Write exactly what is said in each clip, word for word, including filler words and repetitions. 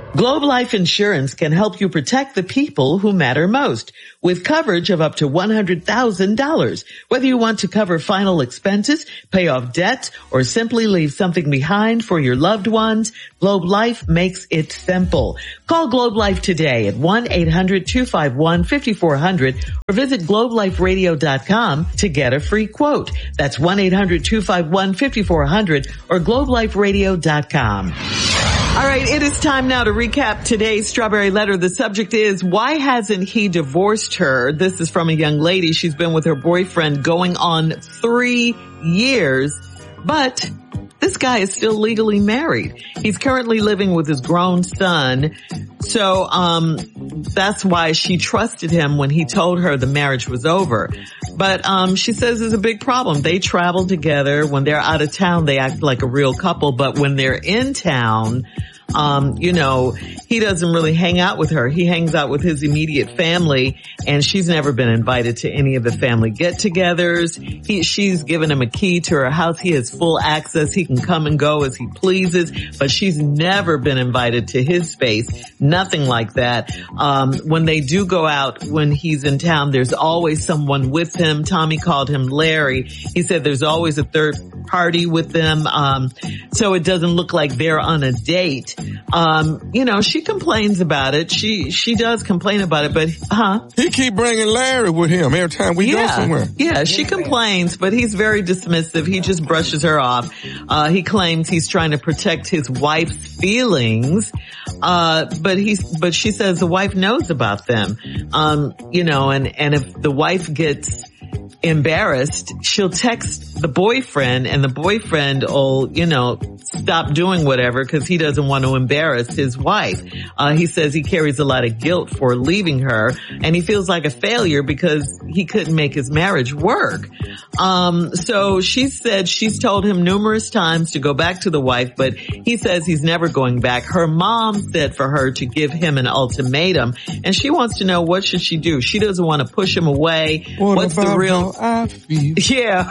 Globe Life Insurance can help you protect the people who matter most with coverage of up to one hundred thousand dollars. Whether you want to cover final expenses, pay off debt, or simply leave something behind for your loved ones, Globe Life makes it simple. Call Globe Life today at one eight hundred two five one five four zero zero or visit globe life radio dot com to get a free quote. That's one eight hundred two five one five four zero zero or globe life radio dot com. All right, it is time now to recap today's Strawberry Letter. The subject is, why hasn't he divorced her? This is from a young lady. She's been with her boyfriend going on three years, but this guy is still legally married. He's currently living with his grown son. So, um, that's why she trusted him when he told her the marriage was over. But, um, she says there's a big problem. They travel together. When they're out of town, they act like a real couple. But when they're in town, um, you know, he doesn't really hang out with her. He hangs out with his immediate family, and she's never been invited to any of the family get-togethers. He, she's given him a key to her house. He has full access. He can come and go as he pleases, but she's never been invited to his space. Nothing like that. Um, when they do go out, when he's in town, there's always someone with him. Tommy called him Larry. He said there's always a third party with them. Um, so it doesn't look like they're on a date. Um, you know, she complains about it. She, she does complain about it, but, huh? He keep bringing Larry with him every time we yeah, go somewhere. Yeah, she complains, but he's very dismissive. He just brushes her off. Uh, he claims he's trying to protect his wife's feelings. Uh, but he's, but she says the wife knows about them. Um, you know, and, and if the wife gets embarrassed, she'll text the boyfriend, and the boyfriend will, you know, stop doing whatever because he doesn't want to embarrass his wife. Uh, he says he carries a lot of guilt for leaving her, and he feels like a failure because he couldn't make his marriage work. Um, so she said she's told him numerous times to go back to the wife, but he says he's never going back. Her mom said for her to give him an ultimatum, and she wants to know, what should she do? She doesn't want to push him away. What What's the real... I feel? Yeah.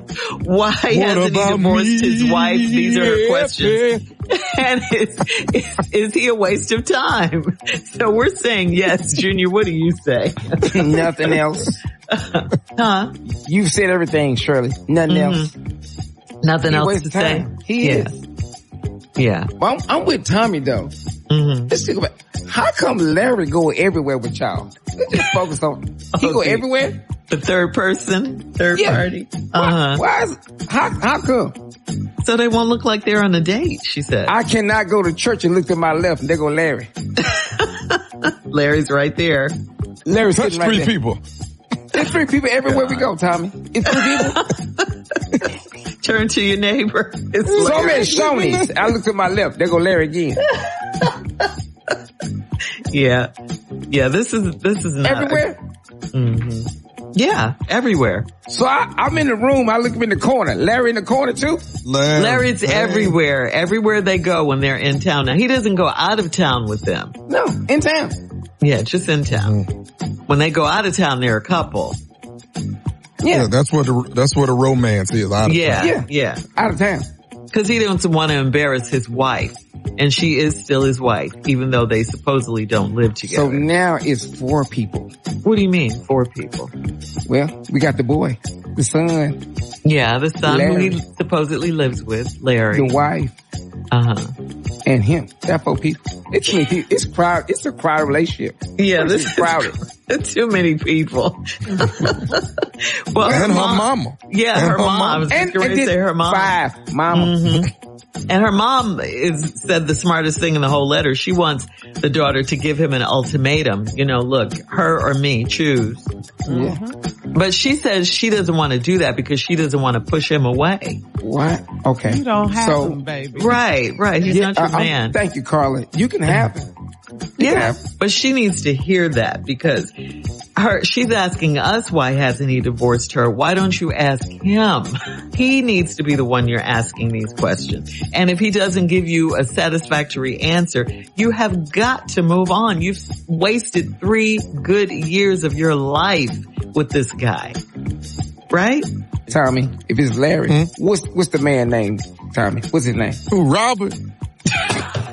Why What hasn't he divorced me? his wife? These are her Yeah, questions. And is, is, is he a waste of time? So we're saying yes. Junior, what do you say? Nothing else. Huh? You've said everything, Shirley. Nothing Mm-hmm. else. Nothing He else wastes to say? time. He yeah. is. Yeah. Well, I'm, I'm with Tommy though. Mm-hmm. Let's think about, how come Larry go everywhere with y'all? Let's just focus on, he go Okay. everywhere? The third person, third Yeah. party. Why, Uh-huh. why is, how, how come? So they won't look like they're on a date, she said. I cannot go to church and look to my left and there go Larry. Larry's right there. Larry's Touch sitting right three there. people. There's three people everywhere we go, Tommy. It's three people. Turn to your neighbor. It's So Larry. many Shoney's. I look to my left. There go Larry again. Yeah. Yeah, this is, this is not. Everywhere. Mm-hmm. Yeah, everywhere. So I, I'm in the room. I look up in the corner. Larry in the corner too? Larry, Larry's Larry. everywhere. Everywhere they go when they're in town. Now, he doesn't go out of town with them. No, in town. Yeah, just in town. When they go out of town, they're a couple. Yeah. Yeah, that's what the, that's what a romance is. Out of Yeah, Yeah. yeah. Out of town. Because he doesn't want to embarrass his wife. And she is still his wife, even though they supposedly don't live So together. now it's four people. What do you mean, four people? Well, we got the boy, the son, Yeah, the son Larry. who he supposedly lives with, Larry. the wife, Uh-huh. and him. That's four people. It's too many people. It's crowd. It's a crowded relationship. Yeah, this It's is crowded. too many people. Well, And her mama. Yeah, And her her mom. I mom. was just And, going and to then say her mom. five, mama. Mm-hmm. And her mom is said the smartest thing in the whole letter. She wants the daughter to give him an ultimatum. You know, look, her or me, choose. Yeah. But she says she doesn't want to do that because she doesn't want to push him away. What? Okay. You don't have so, them, baby. Right, right. He's yeah, not your I- I'm- man. Thank you, Carla. You can have him. Yeah, but she needs to hear that because her, she's asking us why hasn't he divorced her? Why don't you ask him? He needs to be the one you're asking these questions. And if he doesn't give you a satisfactory answer, you have got to move on. You've wasted three good years of your life with this guy. Right? Tommy, if it's Larry, Hmm? what's what's the man name, Tommy? What's his name? Who, Robert?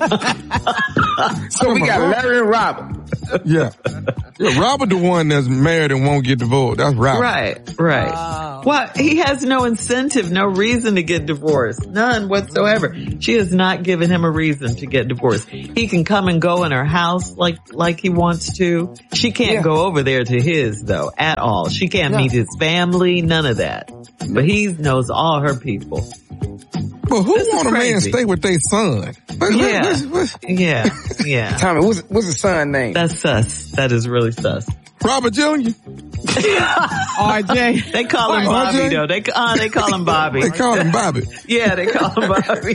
So we got Larry and Robert. Yeah. Yeah, Robert the one that's married and won't get divorced. That's Robert. Right, right. Wow. Well, he has no incentive, no reason to get divorced. None whatsoever. She has not given him a reason to get divorced. He can come and go in her house like, like he wants to. She can't Yeah. go over there to his though, at all. She can't No. meet his family, none of that. But he knows all her people. But who This is want a man crazy. stay with their son? What- Yeah. what- what- what- Yeah, yeah. Tommy, what's, what's his son name? That's sus. That is really sus. Robert Junior R J. They call him Wait, Bobby R J? though. They, uh, they call him Bobby. They call him Bobby. Yeah, they call him Bobby.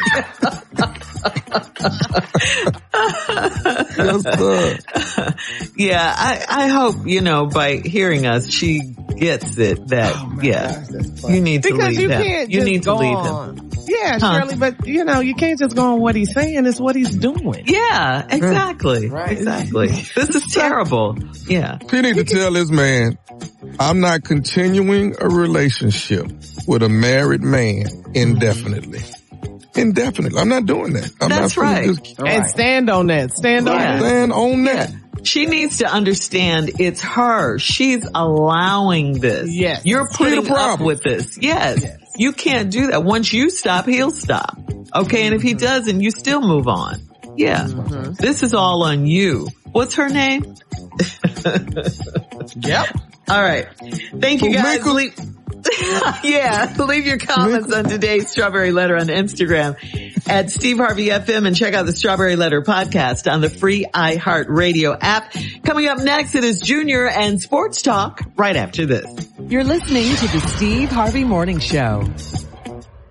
Yes, sir. Yeah, I, I hope, you know, by hearing us, she gets it that, yeah, you need to Because leave you him. can't You just need to go leave on. him. Yeah, Huh. Shirley, but you know, you can't just go on what he's saying. It's what he's doing. Yeah, exactly. Right. Exactly. This is terrible. Yeah. He need to tell this man, I'm not continuing a relationship with a married man indefinitely. Indefinitely. I'm not doing that. I'm That's not finna right. just All And right. stand on that. Stand on Yeah. that. stand on that. She needs to understand it's her. She's allowing this. Yes. You're She the putting up problem. with this. Yes. You can't do that. Once you stop, he'll stop. Okay. And if he doesn't, you still move on. Yeah. Mm-hmm. This is all on you. What's her name? Yep. All right. Thank you guys. Jamaica. Leave, yeah. Leave your comments on today's Strawberry Letter on Instagram at Steve Harvey F M and check out the Strawberry Letter podcast on the free iHeartRadio app. Coming up next, it is Junior and Sports Talk right after this. You're listening to the Steve Harvey Morning Show.